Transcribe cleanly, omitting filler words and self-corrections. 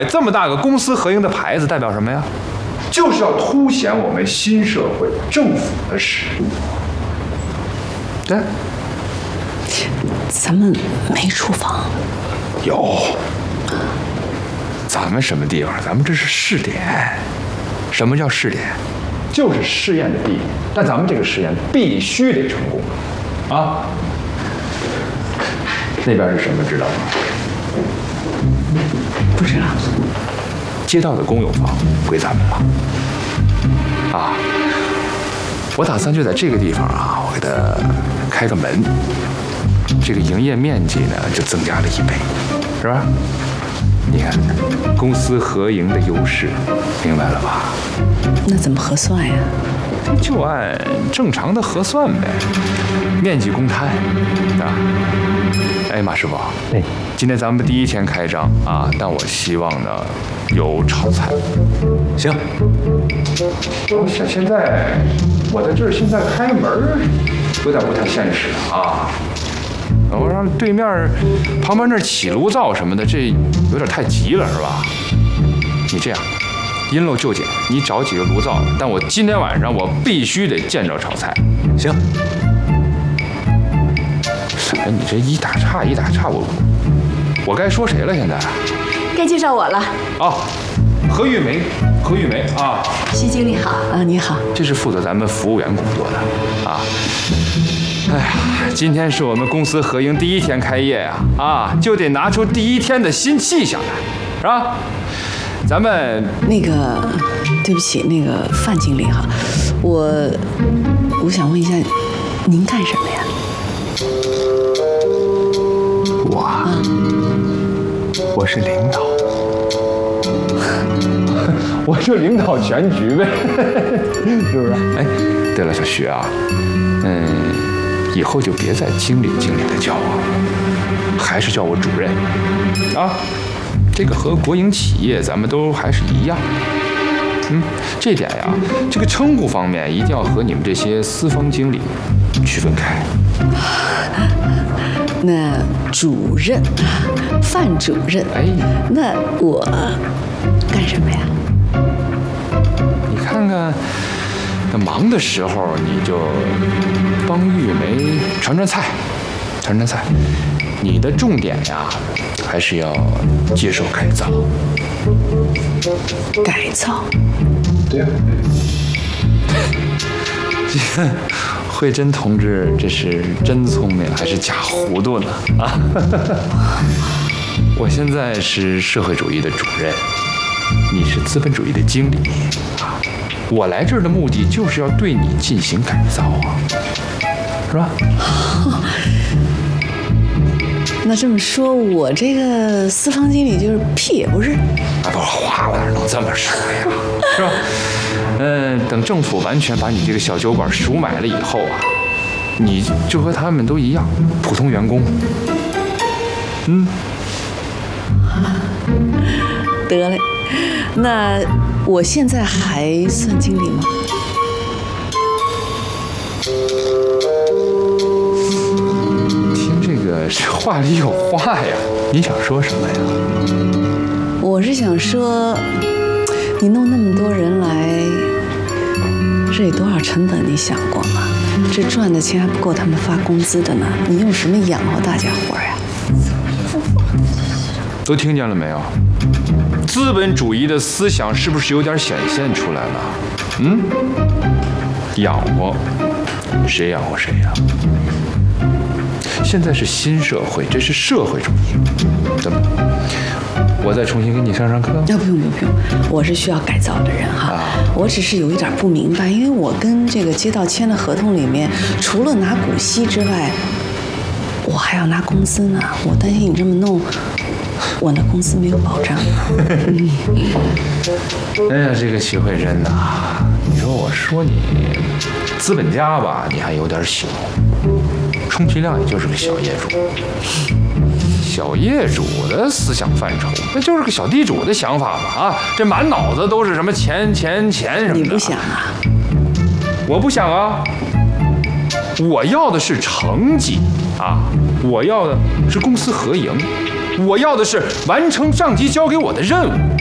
这么大个公私合营的牌子代表什么呀？ 就是要凸显我们新社会政府的实力。 对， 咱们没厨房。 有。咱们什么地方？咱们这是试点。什么叫试点？ 就是试验的地点。但咱们这个实验必须得成功啊！那边是什么？知道吗？ 不知道。 街道的公有房归咱们了。啊，我打算就在这个地方啊，我给它开个门，这个营业面积呢就增加了1倍，是吧？你看，公私合营的优势，明白了吧？ 那怎么核算呀？ 就按正常的核算呗，面积公摊，啊。哎，马师傅， 哎， 今天咱们第1天开张啊，但我希望呢有炒菜。 行。现在我在这儿，现在开门有点不太现实啊。 我让对面旁边那起炉灶什么的，这有点太急了，是吧？你这样，因陋就简，你找几个炉灶，但我今天晚上我必须得见着炒菜。 行。 哎，你这一打岔，我该说谁了？现在该介绍我了。 哦，何玉梅啊， 徐经理好啊，你好。 这是负责咱们服务员工作的啊。哎呀，今天是我们公私合营第1天开业呀，啊，就得拿出第1天的新气象来，是吧？咱们那个，对不起，那个范经理哈，我想问一下，您干什么呀？ 我是领导， 我就领导全局呗，是不是？ 哎，对了，小徐啊，以后就别再经理的叫我，还是叫我主任啊。这个和国营企业咱们都还是一样。这点呀，这个称呼方面一定要和你们这些私房经理区分开。 那主任，范主任， 哎， 那我干什么呀？ 你看看，那忙的时候你就帮玉梅传菜。你的重点呀，还是要接受改造。 改造？ 对呀。 慧珍同志，这是真聪明还是假糊涂呢？啊！我现在是社会主义的主任，你是资本主义的经理啊！我来这儿的目的就是要对你进行改造啊，是吧？ 那这么说，我这个私房经理就是屁也不是？ 啊，不，话哪能这么说呀？是吧？等政府完全把你这个小酒馆赎买了以后啊，你就和他们都一样，普通员工。 得嘞，那我现在还算经理吗？ 听这个话里有话呀，你想说什么呀？ 我是想说，你弄那么多人来，这得多少成本？你想过吗？这赚的钱还不够他们发工资的呢，你用什么养活大家伙呀？ 都听见了没有？资本主义的思想是不是有点显现出来了？养活，谁养活谁呀？现在是新社会，这是社会主义。怎么？我再重新给你上课？ 不用，我是需要改造的人哈。我只是有一点不明白，因为我跟这个街道签的合同里面，除了拿股息之外，我还要拿工资呢。我担心你这么弄，我的工资没有保障。 哎呀，这个齐慧珍呐，你说我说你资本家吧，你还有点小，充其量也就是个小业主。小业主的思想范畴，那就是个小地主的想法嘛啊！这满脑子都是什么钱什么的。 你不想啊？ 我不想啊！我要的是成绩啊！我要的是公私合营， 我要的是完成上级交给我的任务。